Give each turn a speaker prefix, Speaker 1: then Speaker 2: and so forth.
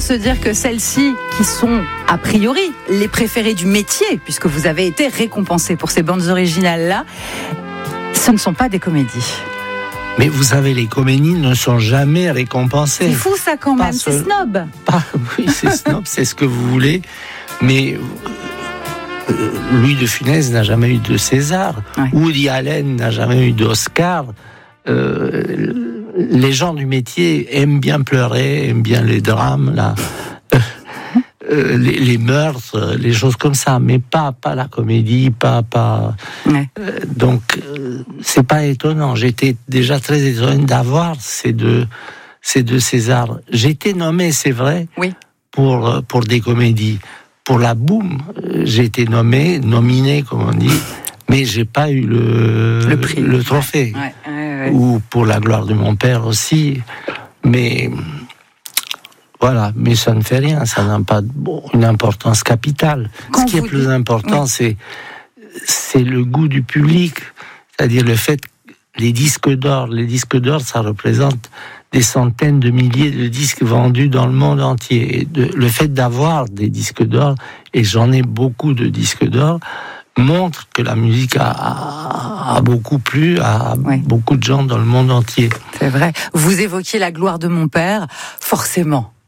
Speaker 1: de se dire que celles-ci, qui sont a priori les préférées du métier, puisque vous avez été récompensé pour ces bandes originales-là, ce ne sont pas des comédies.
Speaker 2: Mais vous savez, les comédies ne sont jamais récompensées.
Speaker 1: C'est fou ça quand même, c'est snob.
Speaker 2: Oui, c'est snob, c'est ce que vous voulez. Mais Louis de Funès n'a jamais eu de César. Ouais. Woody Allen n'a jamais eu d'Oscar. Les gens du métier aiment bien pleurer, aiment bien les drames, les meurtres, les choses comme ça, mais pas la comédie, ouais. Donc c'est pas étonnant. J'étais déjà très étonné d'avoir ces deux Césars. J'ai été nommé, c'est vrai, oui, pour des comédies. Pour la Boum, j'ai été nominé, comme on dit, mais j'ai pas eu le prix, le trophée. Ouais. Ou pour La gloire de mon père aussi, mais voilà, mais ça ne fait rien, ça n'a pas une importance capitale. Ce qui est plus important, oui, c'est le goût du public, c'est-à-dire le fait que les disques d'or, ça représente des centaines de milliers de disques vendus dans le monde entier. Et le fait d'avoir des disques d'or, et j'en ai beaucoup de disques d'or, montre que la musique a beaucoup plu à beaucoup de gens dans le monde entier.
Speaker 1: C'est vrai. Vous évoquiez La gloire de mon père, forcément.